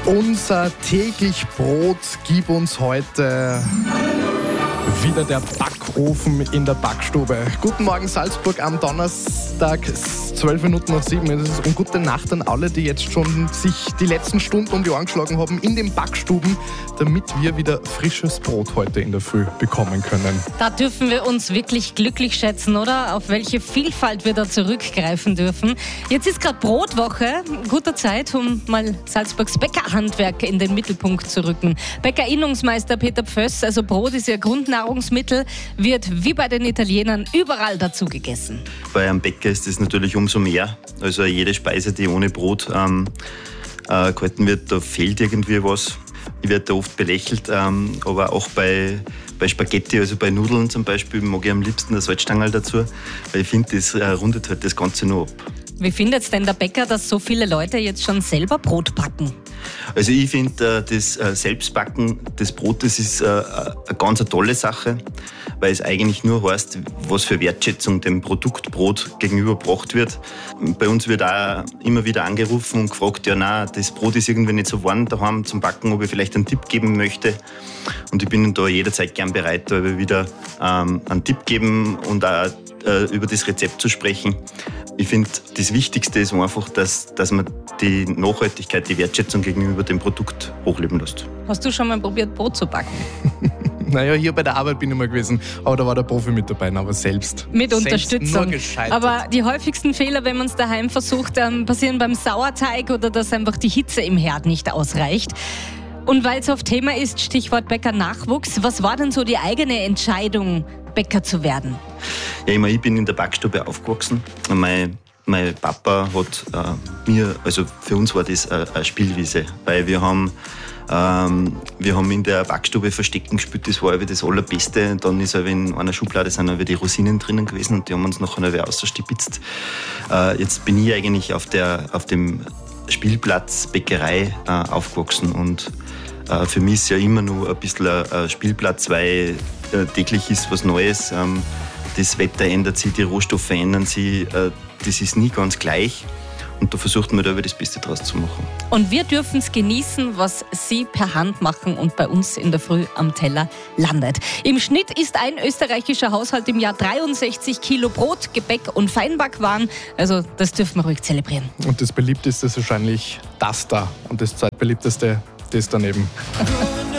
Unser täglich Brot gibt uns heute wieder der Backofen in der Backstube. Guten Morgen Salzburg am Donnerstag, 7:12 ist es. Und gute Nacht an alle, die jetzt schon sich die letzten Stunden um die Ohren geschlagen haben in den Backstuben, damit wir wieder frisches Brot heute in der Früh bekommen können. Da dürfen wir uns wirklich glücklich schätzen, oder? Auf welche Vielfalt wir da zurückgreifen dürfen. Jetzt ist gerade Brotwoche. Guter Zeit, um mal Salzburgs Bäckerhandwerk in den Mittelpunkt zu rücken. Bäckerinnungsmeister Peter Pföss, also Brot ist ja Grundnahrungsmittel, wird wie bei den Italienern überall dazu gegessen. Bei einem Bäcker ist es natürlich umso mehr. Also jede Speise, die ohne Brot gehalten wird, da fehlt irgendwie was. Ich werde da oft belächelt, aber auch bei Spaghetti, also bei Nudeln zum Beispiel, mag ich am liebsten eine Salzstangerl dazu, weil ich finde, das rundet halt das Ganze noch ab. Wie findet denn der Bäcker, dass so viele Leute jetzt schon selber Brot backen? Also ich finde, das Selbstbacken des Brotes ist eine ganz tolle Sache, weil es eigentlich nur heißt, was für Wertschätzung dem Produkt Brot gegenübergebracht wird. Bei uns wird auch immer wieder angerufen und gefragt, ja nein, das Brot ist irgendwie nicht so warm daheim zum Backen, ob ich vielleicht einen Tipp geben möchte. Und ich bin da jederzeit gern bereit, da wieder einen Tipp geben und auch über das Rezept zu sprechen. Ich finde, das Wichtigste ist einfach, dass man die Nachhaltigkeit, die Wertschätzung gegenüber dem Produkt hochleben lässt. Hast du schon mal probiert, Brot zu backen? Naja, hier bei der Arbeit bin ich mal gewesen, aber da war der Profi mit dabei, aber selbst. Mit Unterstützung. Nur gescheitert. Aber die häufigsten Fehler, wenn man es daheim versucht, passieren beim Sauerteig oder dass einfach die Hitze im Herd nicht ausreicht. Und weil es auf Thema ist, Stichwort Bäcker-Nachwuchs, was war denn so die eigene Entscheidung, Bäcker zu werden? Ja, ich bin in der Backstube aufgewachsen. Mein Papa hat also für uns war das eine Spielwiese, weil wir haben in der Backstube Verstecken gespielt, das war das Allerbeste. Und dann ist in einer Schublade sind die Rosinen drinnen gewesen und die haben uns nachher ausgestipitzt. Jetzt bin ich eigentlich auf dem Spielplatz Bäckerei aufgewachsen und für mich ist ja immer nur ein bisschen ein Spielplatz, weil täglich ist was Neues. Das Wetter ändert sich, die Rohstoffe ändern sich, das ist nie ganz gleich. Und da versucht man da das Beste draus zu machen. Und wir dürfen es genießen, was Sie per Hand machen und bei uns in der Früh am Teller landet. Im Schnitt isst ein österreichischer Haushalt im Jahr 63 Kilo Brot, Gebäck und Feinbackwaren. Also das dürfen wir ruhig zelebrieren. Und das beliebteste ist wahrscheinlich das da und das zweitbeliebteste das daneben.